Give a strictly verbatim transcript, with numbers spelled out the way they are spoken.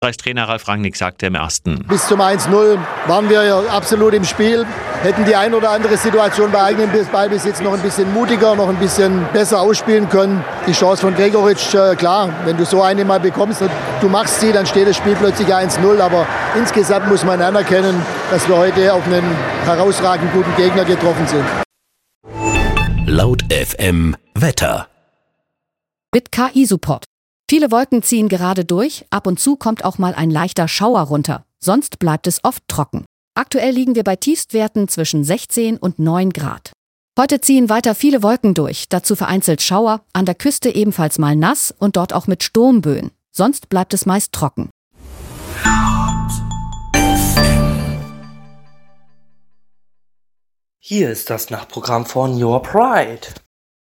Trainer Ralf Rangnick sagte im ersten. Bis zum eins null waren wir ja absolut im Spiel, hätten die ein oder andere Situation bei eigenem Ballbesitz noch ein bisschen mutiger, noch ein bisschen besser ausspielen können. Die Chance von Gregoritsch, äh, klar, wenn du so eine mal bekommst und du machst sie, dann steht das Spiel plötzlich eins null. Aber insgesamt muss man anerkennen, dass wir heute auf einen herausragend guten Gegner getroffen sind. Laut F M Wetter. Mit K I-Support. Viele Wolken ziehen gerade durch, ab und zu kommt auch mal ein leichter Schauer runter. Sonst bleibt es oft trocken. Aktuell liegen wir bei Tiefstwerten zwischen sechzehn und neun Grad. Heute ziehen weiter viele Wolken durch, dazu vereinzelt Schauer, an der Küste ebenfalls mal nass und dort auch mit Sturmböen. Sonst bleibt es meist trocken. Hier ist das Nachtprogramm von Your Pride.